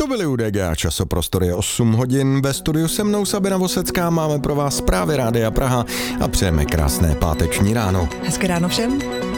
To byly UDG a časoprostor je 8 hodin. Ve studiu se mnou Sabina Vosecká máme pro vás zprávy Rádia Praha a přejeme krásné páteční ráno. Hezké ráno všem.